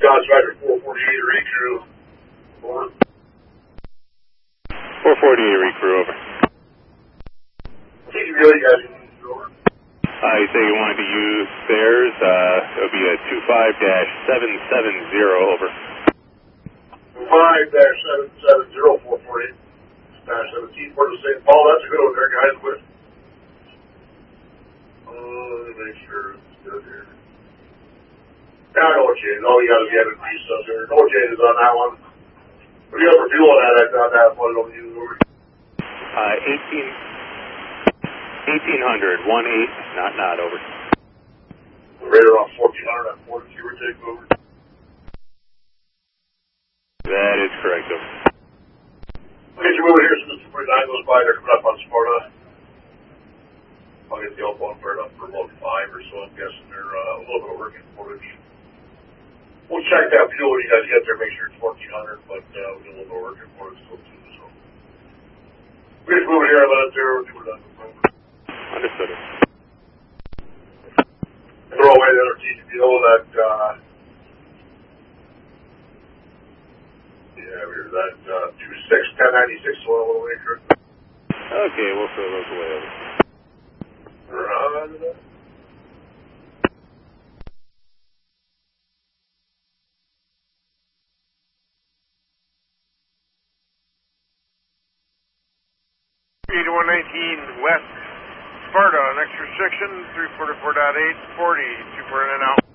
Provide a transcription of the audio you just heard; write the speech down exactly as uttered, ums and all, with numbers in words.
Contractor four forty-eight, recrew. Over. four forty-eight, recrew, over. What you really got to use, over? Uh, you say you wanted to use theirs, uh, it would be a two five dash seven seven zero, over. five dash seven seven zero, four forty-eight. Dash seventeen for the Saint Paul. That's a good one there, guys. With uh, let me make sure it's good here. Yeah, no changes. All you got is the other piece stuff there. No changes on that one. What do you have for fuel on that? I found that one over you. Uh, eighteen, eighteen hundred, one eight, not not, over. Right around fourteen hundred on forty, give or take, over. That is correct, over. Okay, so over here, so the two forty-nine goes by, they're coming up on Sparta. I'll get the L one fired up for about five or so. I'm guessing they're uh, a little bit of working footage. We'll check that fuel when you guys get there, make sure it's fourteen hundred, but uh, we'll get a little bit of working footage still too, so. We just move it here, let it there, we're done. Understood. Throw away the other T C P O that, uh, yeah, we're that, uh, two six, ten ninety-six oil acre. Okay, we'll throw those away, over. Run. eighty-one nineteen West Sparta, next restriction, three forty-four point eight, forty, two for in and out.